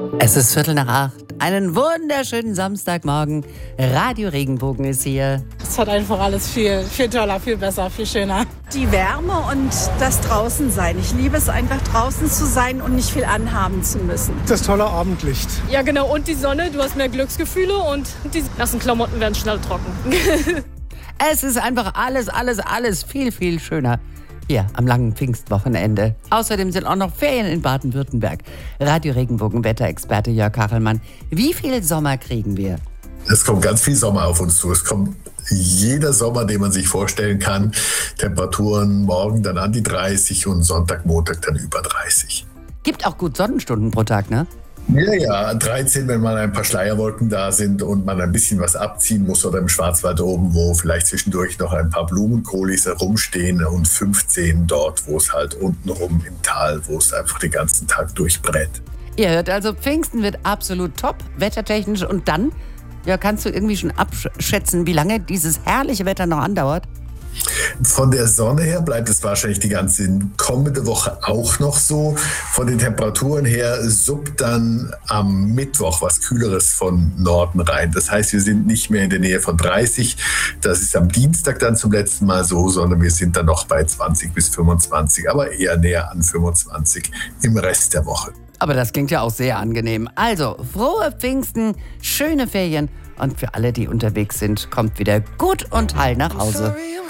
Es ist 7:45. Einen wunderschönen Samstagmorgen. Radio Regenbogen ist hier. Es hat einfach alles viel, viel toller, viel besser, viel schöner. Die Wärme und das Draußensein. Ich liebe es einfach, draußen zu sein und nicht viel anhaben zu müssen. Das tolle Abendlicht. Ja, genau. Und die Sonne. Du hast mehr Glücksgefühle und die nassen Klamotten werden schnell trocken. Es ist einfach alles viel, viel schöner. Hier am langen Pfingstwochenende. Außerdem sind auch noch Ferien in Baden-Württemberg. Radio Regenbogen Wetterexperte Jörg Kachelmann. Wie viel Sommer kriegen wir? Es kommt ganz viel Sommer auf uns zu. Es kommt jeder Sommer, den man sich vorstellen kann. Temperaturen morgen dann an die 30 und Sonntag, Montag dann über 30. Gibt auch gut Sonnenstunden pro Tag, ne? Ja, 13, wenn mal ein paar Schleierwolken da sind und man ein bisschen was abziehen muss, oder im Schwarzwald oben, wo vielleicht zwischendurch noch ein paar Blumenkohlis herumstehen, und 15 dort, wo es halt untenrum im Tal, wo es einfach den ganzen Tag durchbrät. Ihr hört also, Pfingsten wird absolut top, wettertechnisch. Und dann, ja, kannst du irgendwie schon abschätzen, wie lange dieses herrliche Wetter noch andauert? Von der Sonne her bleibt es wahrscheinlich die ganze kommende Woche auch noch so. Von den Temperaturen her suppt dann am Mittwoch was Kühleres von Norden rein. Das heißt, wir sind nicht mehr in der Nähe von 30. Das ist am Dienstag dann zum letzten Mal so, sondern wir sind dann noch bei 20 bis 25, aber eher näher an 25 im Rest der Woche. Aber das klingt ja auch sehr angenehm. Also, frohe Pfingsten, schöne Ferien und für alle, die unterwegs sind, kommt wieder gut und heil nach Hause.